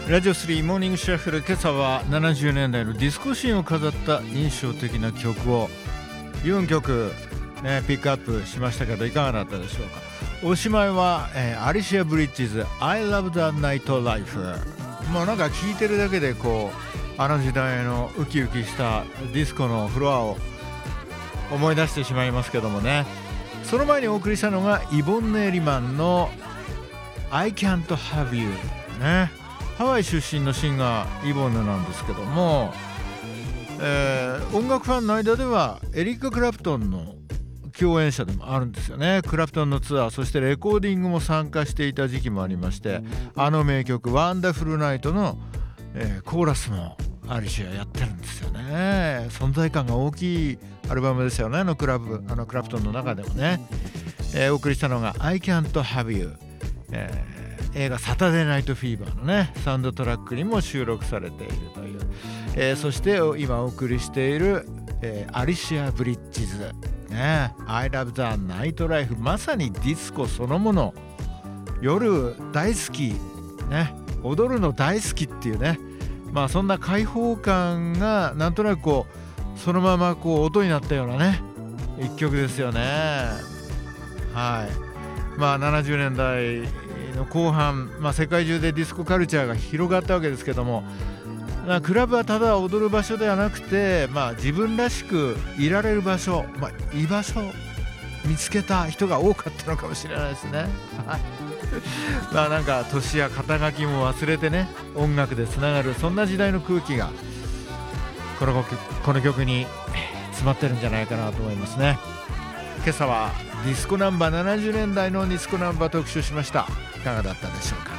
ラジオ3モーニングシャッフル、今朝は70年代のディスコシーンを飾った印象的な曲を4曲、ピックアップしましたけど、いかがだったでしょうか。おしまいは、アリシア・ブリッジズ I Love the Night Life。 もうなんか聴いてるだけでこうあの時代のウキウキしたディスコのフロアを思い出してしまいますけどもね。その前にお送りしたのがイボンネ・リマンの I Can't Have You ね。ハワイ出身のシンガーイボンヌなんですけども、音楽ファンの間ではエリック・クラプトンの共演者でもあるんですよね。クラプトンのツアー、そしてレコーディングも参加していた時期もありまして、あの名曲ワンダフルナイトの、コーラスもアリシアやってるんですよね。存在感が大きいアルバムですよね。クラプトンの中でもね。お送りしたのが I Can't Have You、映画サタデーナイトフィーバーのねサウンドトラックにも収録されているという、そして今お送りしている、アリシア・ブリッジズ、ね、I Love the Night Life、 まさにディスコそのもの。夜大好き、ね、踊るの大好きっていうね、まあそんな開放感がなんとなくこうそのままこう音になったようなね一曲ですよね。はい、まあ70年代の後半、世界中でディスコカルチャーが広がったわけですけども、クラブはただ踊る場所ではなくて、自分らしくいられる場所、居場所を見つけた人が多かったのかもしれないですね。なんか年や肩書きも忘れてね、音楽でつながる、そんな時代の空気がこの曲に詰まってるんじゃないかなと思いますね。今朝はディスコナンバー、70年代のディスコナンバー特集しました。いかがだったでしょうか。